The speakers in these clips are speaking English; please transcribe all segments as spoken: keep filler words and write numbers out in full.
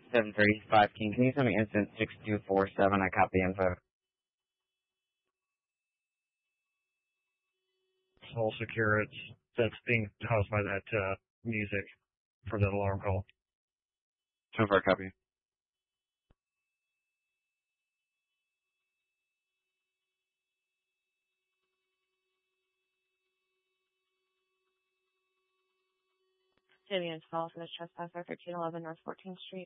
seven thirty-five King. Can you send me instance six two four seven? I copy the info. All secure. It's that's being caused by that uh, music for that alarm call. ten four, copy. Vivian's call for the trespasser, thirteen eleven North fourteenth Street.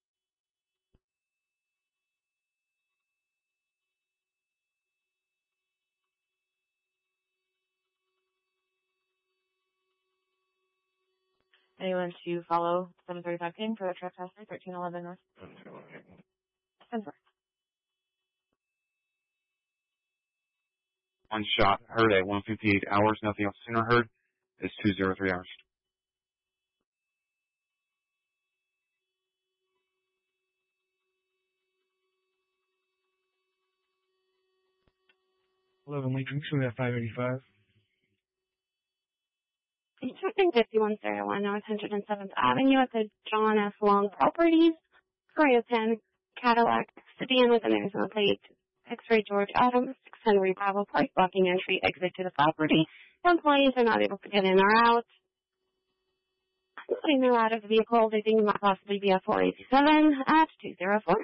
Anyone to follow seven thirty-five King for the trespasser, thirteen eleven North? ten four. One shot heard at one fifty-eight hours. Nothing else sooner heard is two oh three hours. eleven Lincoln, so we have five eighty-five. Checking fifty-one thirty-one North one hundred seventh Avenue at the John F. Long Properties. Koreatown Cadillac sedan with an Arizona plate. X-ray George Adams, six Henry Bravo Park, blocking entry, exit to the property. The employees are not able to get in or out. Putting them out of the vehicle, they think it might possibly be a four eighty-seven at two oh four.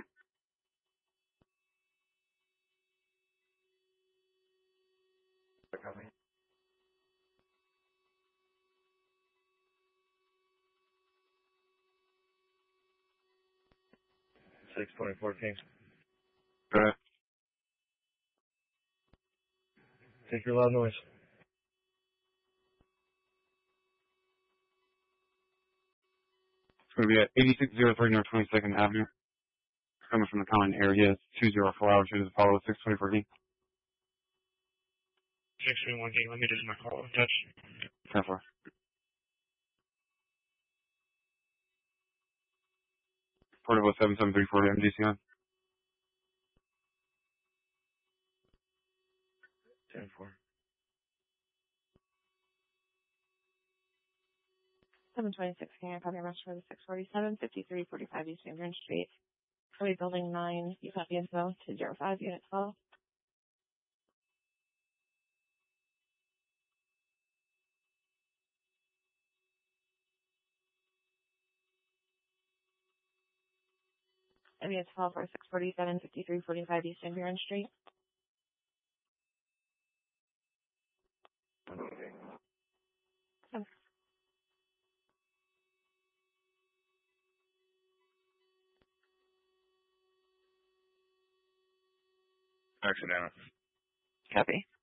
six twenty-four King. Go ahead. Take your loud noise. It's going to be at eighty-six oh three North twenty-second Avenue. Coming from the common area. It's two oh four hours. Should just follow six twenty-four King. six twenty-one King, let me do my call. Touch. ten four. Portable seven seven three four M G C on. ten four. seven twenty-six King, I copy your for the six forty-seven, fifty-three forty-five East Indian Street. Kirby Building nine, you copy info to zero five, unit twelve. Vivian's call for six forty-seven, fifty-three forty-five East Indian Street. Accident. Copy.